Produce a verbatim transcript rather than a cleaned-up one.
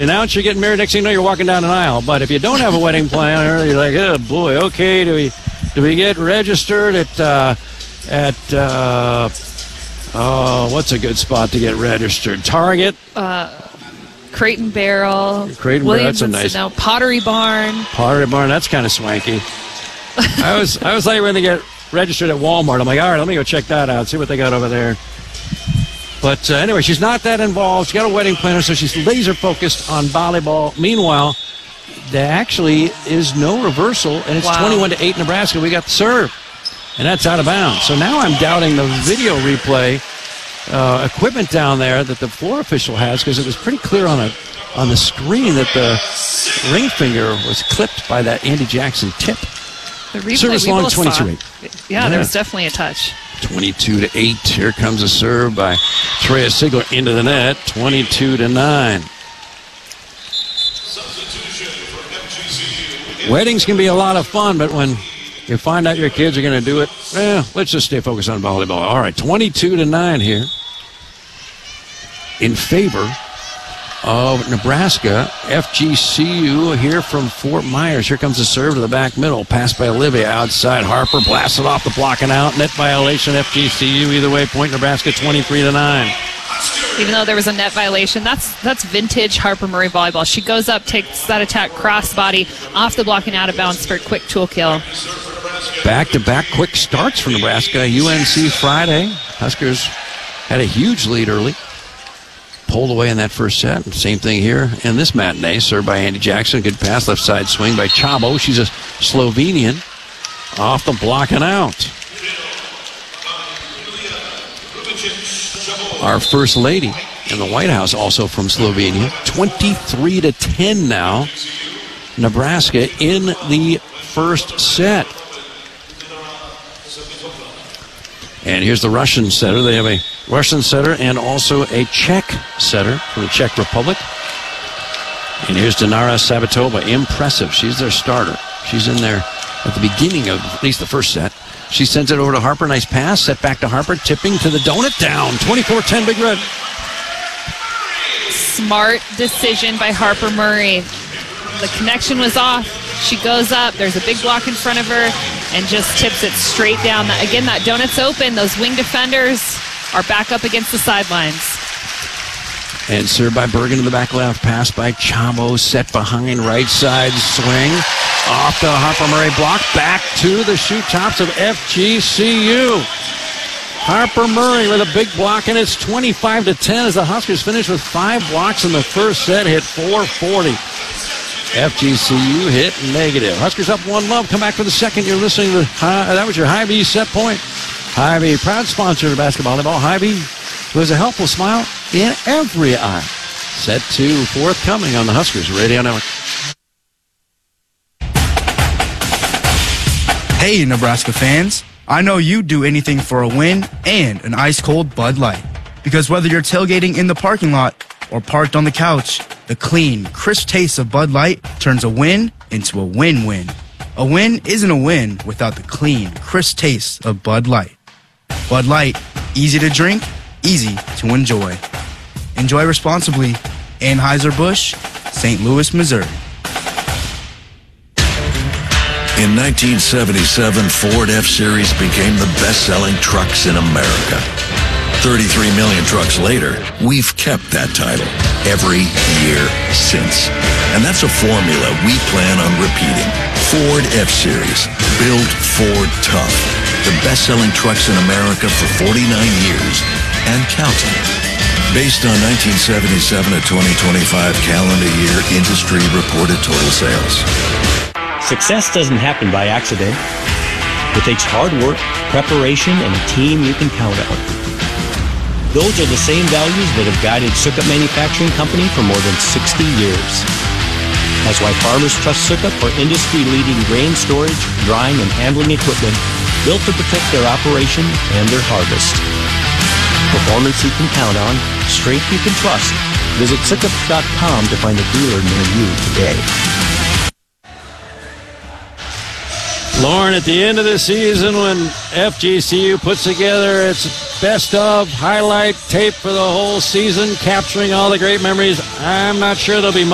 announce you're getting married, next thing you know, you're walking down an aisle. But if you don't have a wedding planner, you're like, oh, boy, okay, do we do we get registered at, uh, at uh, oh, what's a good spot to get registered? Target? Uh, Crate and Barrel. Crate and Barrel, that's a nice. No, Pottery Barn. Pottery Barn, that's kind of swanky. I was I was like when they get registered at Walmart. I'm like, all right, let me go check that out, see what they got over there. But uh, anyway, she's not that involved. She's got a wedding planner, so she's laser focused on volleyball. Meanwhile, there actually is no reversal, and it's wow. twenty-one to eight Nebraska. We got the serve, and that's out of bounds. So now I'm doubting the video replay uh, equipment down there that the floor official has, because it was pretty clear on a on the screen that the ring finger was clipped by that Andy Jackson tip. The replay Service we long both twenty-two eight. Yeah, yeah, there was definitely a touch. twenty-two to eight. Here comes a serve by Treya Sigler into the net. twenty-two to nine. Weddings can be a lot of fun, but when you find out your kids are going to do it, eh, let's just stay focused on volleyball. All right, twenty-two to nine here in favor of Nebraska. F G C U here from Fort Myers. Here comes the serve to the back middle. Pass by Olivia outside. Harper blasted off the block and out. Net violation, F G C U. Either way, point Nebraska twenty-three to nine. Even though there was a net violation, that's that's vintage Harper Murray volleyball. She goes up, takes that attack crossbody off the block and out of bounds for a quick tool kill. Back-to-back quick starts for Nebraska. U N C Friday. Huskers had a huge lead early. Pulled away in that first set. Same thing here in this matinee. Served by Andy Jackson. Good pass. Left side swing by Chabo. She's a Slovenian. Off the block and out. Our first lady in the White House, also from Slovenia. twenty-three to ten now. Nebraska in the first set. And here's the Russian setter. They have a Russian setter and also a Czech setter from the Czech Republic. And here's Dinara Sabatova. Impressive. She's their starter. She's in there at the beginning of at least the first set. She sends it over to Harper. Nice pass. Set back to Harper. Tipping to the donut. Down. twenty-four ten Big Red. Smart decision by Harper Murray. The connection was off. She goes up. There's a big block in front of her and just tips it straight down. Again, that donut's open. Those wing defenders are back up against the sidelines. And served by Bergen to the back left. Pass by Chabo. Set behind right side swing. Off the Harper Murray block. Back to the shoot tops of F G C U. Harper Murray with a big block, and it's twenty-five to ten as the Huskers finish with five blocks in the first set. Hit four forty. F G C U hit negative. Huskers up one love. Come back for the second. You're listening to High, that was your Hy-Vee set point. Hy-Vee, proud sponsor of basketball volleyball. Hy-Vee, who has a helpful smile in every eye. Set two forthcoming on the Huskers Radio Network. Hey, Nebraska fans. I know you'd do anything for a win and an ice-cold Bud Light. Because whether you're tailgating in the parking lot or parked on the couch, the clean, crisp taste of Bud Light turns a win into a win-win. A win isn't a win without the clean, crisp taste of Bud Light. Bud Light, easy to drink, easy to enjoy. Enjoy responsibly. Anheuser-Busch, Saint Louis, Missouri. In nineteen seventy-seven, Ford F-Series became the best-selling trucks in America. thirty-three million trucks later, we've kept that title every year since. And that's a formula we plan on repeating. Ford F-Series, built Ford tough. The best-selling trucks in America for forty-nine years and counting. Based on nineteen seventy-seven to twenty twenty-five calendar year industry reported total sales. Success doesn't happen by accident. It takes hard work, preparation, and a team you can count on. Those are the same values that have guided Sukup Manufacturing Company for more than sixty years. That's why farmers trust Sukup for industry-leading grain storage, drying, and handling equipment built to protect their operation and their harvest. Performance you can count on, strength you can trust. Visit Sukup dot com to find a dealer near you today. Lauren, at the end of the season, when F G C U puts together its best of highlight tape for the whole season, capturing all the great memories, I'm not sure there'll be much